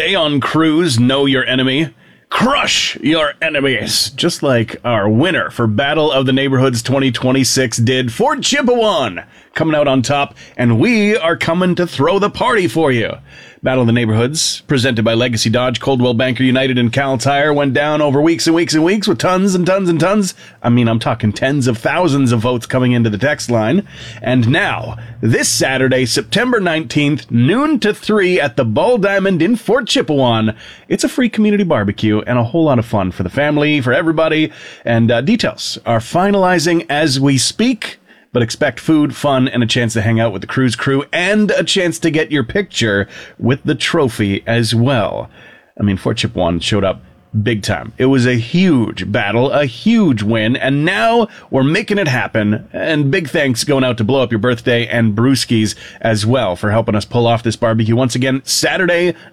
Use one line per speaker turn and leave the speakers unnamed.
Saturday on Cruise Know Your Enemy. Crush your enemies, just like our winner for Battle of the Neighborhoods 2026 did, Fort Chippewa, coming out on top, and we are coming to throw the party for you. Battle of the Neighborhoods, presented by Legacy Dodge, Coldwell Banker United, and Cal Tire, went down over weeks and weeks and weeks with tons and tons and tons. I mean, I'm talking tens of thousands of votes coming into the text line. And now, this Saturday, September 19th, noon to 3 at the Bull Diamond in Fort Chippewa, it's a free community barbecue and a whole lot of fun for the family, for everybody. And details are finalizing as we speak. But expect food, fun, and a chance to hang out with the cruise crew, and a chance to get your picture with the trophy as well. I mean, Fort Chippewa showed up big time. It was a huge battle, a huge win, and now we're making it happen. And big thanks going out to Blow Up Your Birthday and Brewskis as well for helping us pull off this barbecue once again Saturday,